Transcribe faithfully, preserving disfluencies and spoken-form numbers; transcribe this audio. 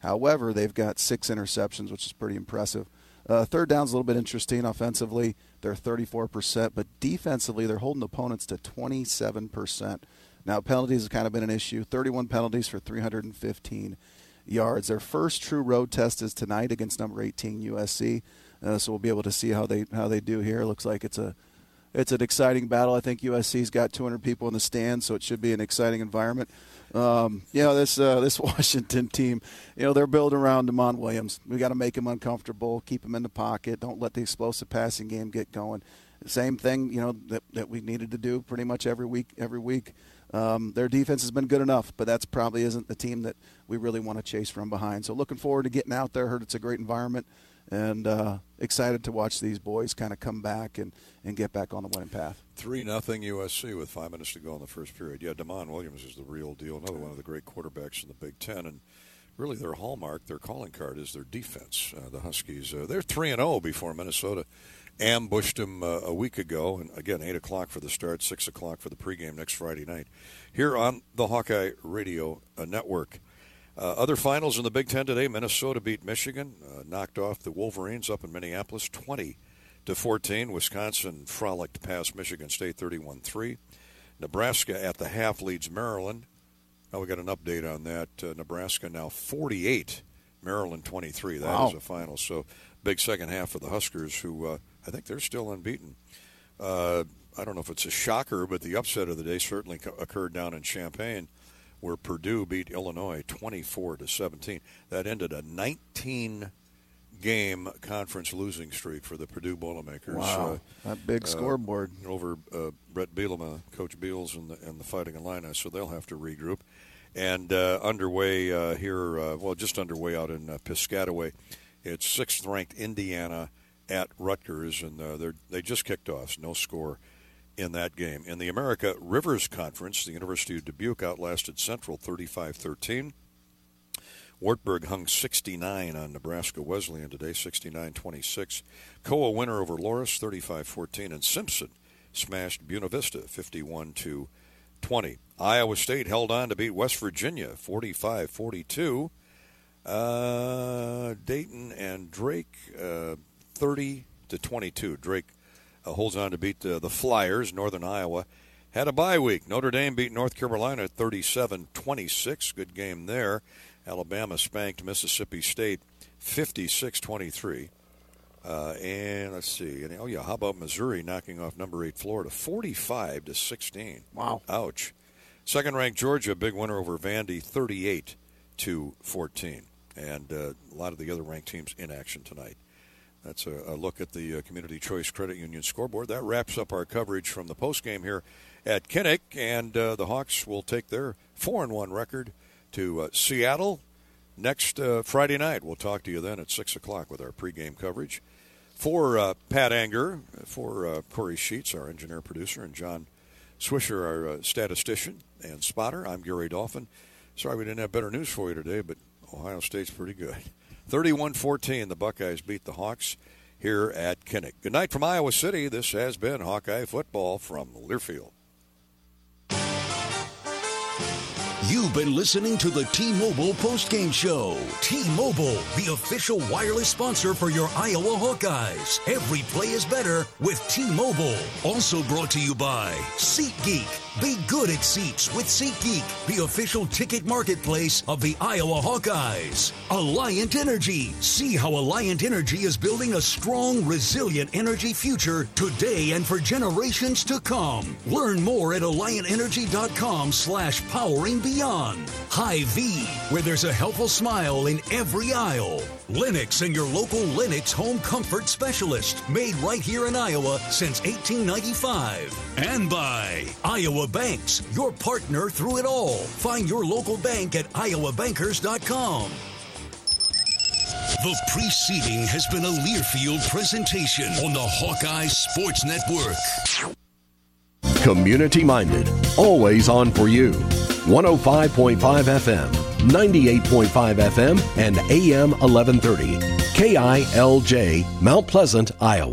However, they've got six interceptions, which is pretty impressive. Uh, third down's a little bit interesting. Offensively, they're thirty-four percent, but defensively, they're holding opponents to twenty-seven percent. Now, penalties have kind of been an issue. thirty-one penalties for three hundred fifteen yards. Their first true road test is tonight against number eighteen U S C, uh, so we'll be able to see how they how they do here. Looks like it's a it's an exciting battle. I think U S C's got two hundred people in the stands, so it should be an exciting environment. Um, you know, this uh, this Washington team, you know, they're building around DeMond Williams. We got to make him uncomfortable, keep him in the pocket, don't let the explosive passing game get going. Same thing, you know, that, that we needed to do pretty much every week. Every week, um, their defense has been good enough, but that's probably isn't the team that we really want to chase from behind. So looking forward to getting out there. Heard it's a great environment, and uh, excited to watch these boys kind of come back and, and get back on the winning path. three nothing U S C with five minutes to go in the first period. Yeah, DeMond Williams is the real deal. Another one of the great quarterbacks in the Big Ten, and really their hallmark, their calling card is their defense. Uh, the Huskies, uh, they're three and oh before Minnesota ambushed them uh, a week ago. And again, eight o'clock for the start, six o'clock for the pregame next Friday night here on the Hawkeye Radio uh, Network. Uh, other finals in the Big Ten today, Minnesota beat Michigan, uh, knocked off the Wolverines up in Minneapolis twenty to fourteen. Wisconsin frolicked past Michigan State thirty-one three. Nebraska at the half leads Maryland. Now we got an update on that. Uh, Nebraska now forty-eight, Maryland twenty-three. That wow. is a final. So big second half for the Huskers, who uh, I think they're still unbeaten. Uh, I don't know if it's a shocker, but the upset of the day certainly co- occurred down in Champaign, where Purdue beat Illinois twenty-four to seventeen. That ended a nineteen game conference losing streak for the Purdue Boilermakers. Wow, uh, that big scoreboard. Uh, over uh, Brett Bielema, Coach Beals, and the, and the Fighting Illini, so they'll have to regroup. And uh, underway uh, here, uh, well, just underway out in uh, Piscataway, it's sixth-ranked Indiana at Rutgers, and uh, they're, they just kicked off, so no score in that game. In the America Rivers Conference, the University of Dubuque outlasted Central thirty-five thirteen. Wartburg hung sixty-nine on Nebraska Wesleyan today, sixty-nine twenty-six. C O A winner over Loras, thirty-five fourteen. And Simpson smashed Buena Vista, fifty-one to twenty. Iowa State held on to beat West Virginia, forty-five forty-two. Uh, Dayton and Drake, uh, thirty to twenty-two. Drake uh, holds on to beat uh, the Flyers. Northern Iowa had a bye week. Notre Dame beat North Carolina thirty-seven twenty-six. Good game there. Alabama spanked Mississippi State fifty-six twenty-three. Uh, and let's see. And, oh, yeah, how about Missouri knocking off number eight Florida forty-five to sixteen? Wow. Ouch. Second-ranked Georgia, big winner over Vandy, thirty-eight to fourteen. And uh, a lot of the other ranked teams in action tonight. That's a, a look at the uh, Community Choice Credit Union scoreboard. That wraps up our coverage from the postgame here at Kinnick. And uh, the Hawks will take their four and one record to uh, Seattle next uh, Friday night. We'll talk to you then at six o'clock with our pregame coverage. For uh, Pat Anger, for uh, Corey Sheets, our engineer-producer, and John Swisher, our uh, statistician and spotter, I'm Gary Dolphin. Sorry we didn't have better news for you today, but Ohio State's pretty good. thirty-one fourteen, the Buckeyes beat the Hawks here at Kinnick. Good night from Iowa City. This has been Hawkeye Football from Learfield. You've been listening to the T-Mobile postgame show. T-Mobile, the official wireless sponsor for your Iowa Hawkeyes. Every play is better with T-Mobile. Also brought to you by SeatGeek. Be good at seats with SeatGeek, the official ticket marketplace of the Iowa Hawkeyes. Alliant Energy. See how Alliant Energy is building a strong, resilient energy future today and for generations to come. Learn more at alliantenergy.com slash powering beyond. Hy-Vee, where there's a helpful smile in every aisle. Lennox and your local Lennox home comfort specialist, made right here in Iowa since eighteen ninety-five. And by Iowa Banks, your partner through it all. Find your local bank at iowa bankers dot com. The preceding has been a Learfield presentation on the Hawkeye Sports Network. Community-minded, always on for you. one oh five point five F M, ninety-eight point five F M, and A M eleven thirty. K I L J, Mount Pleasant, Iowa.